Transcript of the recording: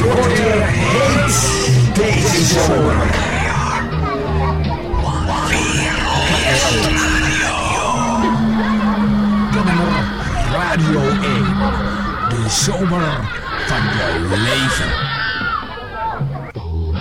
wordt weer heet deze zomer. Radio 1. De zomer van je leven.